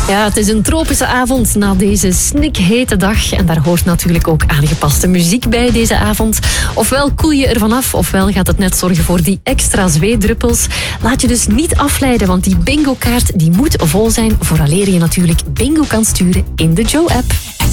Ja, het is een tropische avond na deze snikhete dag. En daar hoort natuurlijk ook aangepaste muziek bij deze avond. Ofwel koel je ervan af, ofwel gaat het net zorgen voor die extra zweetdruppels. Laat je dus niet afleiden, want die bingo-kaart die moet vol zijn vooraleer je natuurlijk bingo kan sturen in de Joe-app.